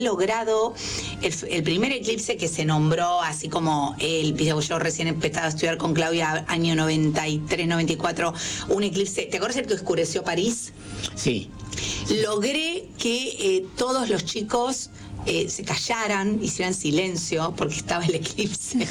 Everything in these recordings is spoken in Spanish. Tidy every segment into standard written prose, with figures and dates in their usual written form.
logrado el primer eclipse que se nombró así como yo recién empezaba a estudiar con Claudia año 93, 94, un eclipse, ¿te acuerdas el que oscureció París? Sí. Logré que todos los chicos se callaran, hicieran silencio porque estaba el eclipse.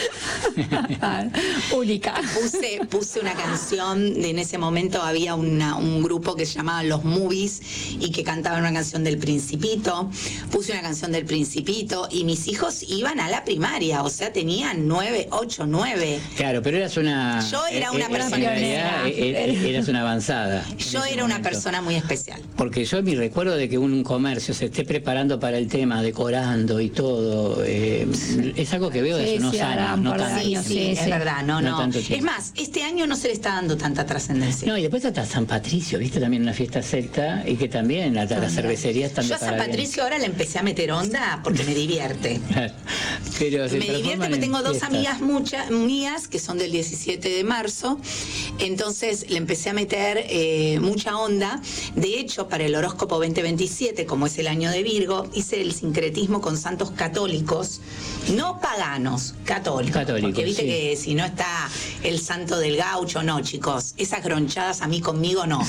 Única. Puse una canción, en ese momento había un grupo que se llamaba Los Movies y que cantaban una canción del Principito. Puse una canción del Principito y mis hijos iban a la primaria, o sea, tenían 9, 8, 9. Claro, pero eras una... Yo era una persona... Eras una avanzada. Yo era una persona muy especial. Porque yo mi recuerdo de que un comercio se esté preparando para el tema, decorando y todo, es algo que veo de hace unos años, no tanto. Sí, es verdad, no. Es más, este año no se le está dando tanta trascendencia. No, y después hasta San Patricio, viste, también una fiesta celta, y que también las cervecerías están de parabienes. Yo a San Patricio ahora le empecé a meter onda porque me divierte. Pero me divierte porque tengo dos amigas mías que son del 17 de marzo, entonces le empecé a meter mucha onda. De hecho, para el horóscopo 2027, como es el año de Virgo, hice el sincretismo con santos católicos, no paganos, católicos, porque viste que si no está el santo del gaucho, no, chicos, esas gronchadas a mí conmigo no.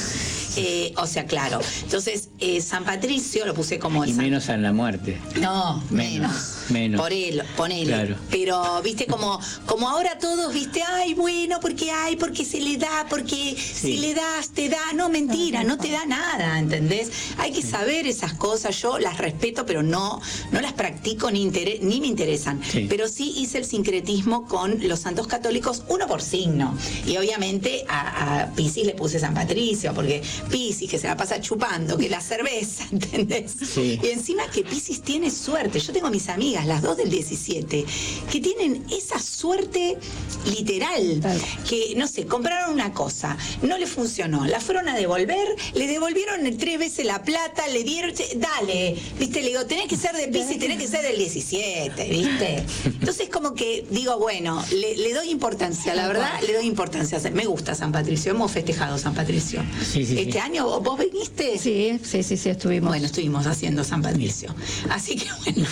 O sea, claro. Entonces, San Patricio lo puse como... Y menos en la muerte. No, menos. Por él, ponele. Claro. Pero, viste, como ahora todos, viste, ay, bueno, porque se le da, porque si le das, te da. No, mentira, no te da nada, ¿entendés? Hay que saber esas cosas. Yo las respeto, pero no las practico ni me interesan. Sí. Pero sí hice el sincretismo con los santos católicos, uno por signo. Y obviamente a Piscis le puse San Patricio, porque Piscis, que se la pasa chupando, que la cerveza, ¿entendés? Sí. Y encima que Piscis tiene suerte. Yo tengo mis amigas, las dos del 17, que tienen esa suerte literal, que, no sé, compraron una cosa, no le funcionó, la fueron a devolver, le devolvieron 3 veces la plata, le dieron, dale, viste, le digo, tenés que ser de Piscis, tenés que ser del 17, viste. Entonces como que digo, bueno, le doy importancia, la verdad, le doy importancia. Me gusta San Patricio, hemos festejado San Patricio. Este año, ¿vos viniste? Sí, estuvimos. Bueno, estuvimos haciendo San Patricio. Así que bueno,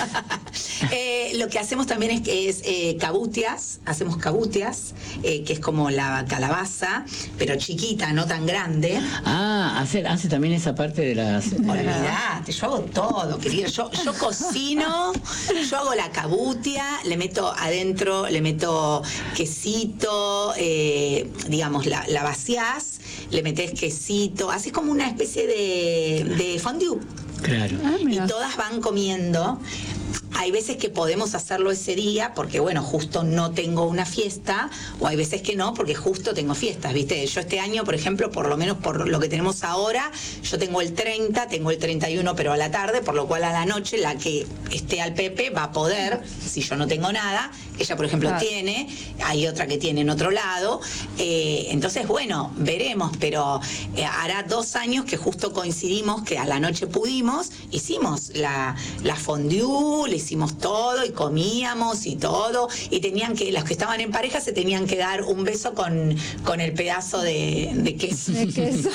lo que hacemos también es cabutias, hacemos cabutias, que es como la calabaza, pero chiquita, no tan grande. Ah, hace también esa parte de las... Olvidate, yo hago todo, querido. Yo cocino, yo hago la cabutia, le meto adentro, le meto quesito, digamos, la vaciás, le metés quesito, así como una especie de fondue. Claro. Y todas van comiendo. Hay veces que podemos hacerlo ese día porque, bueno, justo no tengo una fiesta, o hay veces que no porque justo tengo fiestas, ¿viste? Yo este año, por ejemplo, por lo menos por lo que tenemos ahora, yo tengo el 30, tengo el 31, pero a la tarde, por lo cual a la noche la que esté al Pepe va a poder, si yo no tengo nada, ella, por ejemplo, tiene, hay otra que tiene en otro lado, entonces, bueno, veremos, pero hará 2 años que justo coincidimos que a la noche pudimos, hicimos la fondue, le hicimos todo y comíamos y todo, y los que estaban en pareja se tenían que dar un beso con el pedazo de queso. De queso.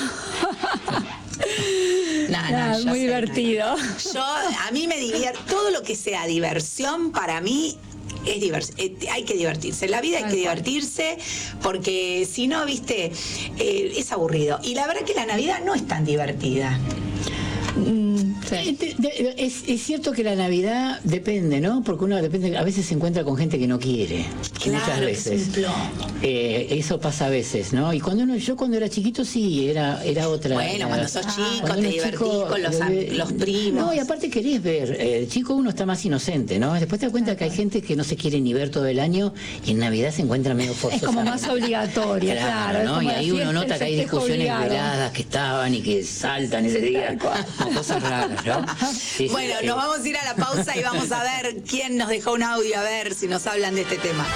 Muy divertido. A mí me divierte, todo lo que sea diversión para mí hay que divertirse. En la vida hay que divertirse, porque si no, viste, es aburrido. Y la verdad que la Navidad no es tan divertida. Sí. Es cierto que la Navidad depende, ¿no? Porque uno a veces se encuentra con gente que no quiere. Claro, muchas veces. Es un plomo. Eso pasa a veces, ¿no? Y yo cuando era chiquito sí, era otra. Bueno, cuando sos chico te divertís con los primos. No, y aparte querés ver. Chico uno está más inocente, ¿no? Después te das cuenta que hay gente que no se quiere ni ver todo el año y en Navidad se encuentra medio forzosa. Es como más obligatoria, claro. ¿no? Y ahí uno nota que hay discusiones veladas que estaban y que saltan ese día. Cosas raras, ¿no? Sí, bueno, nos vamos a ir a la pausa y vamos a ver quién nos dejó un audio, a ver si nos hablan de este tema.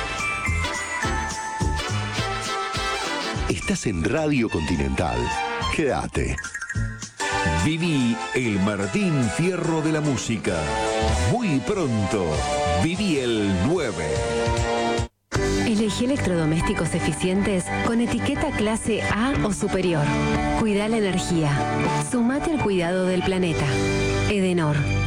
Estás en Radio Continental. Quédate. Viví el Martín Fierro de la música. Muy pronto, viví el 9. Elegí electrodomésticos eficientes con etiqueta clase A o superior. Cuida la energía. Sumate al cuidado del planeta. Edenor.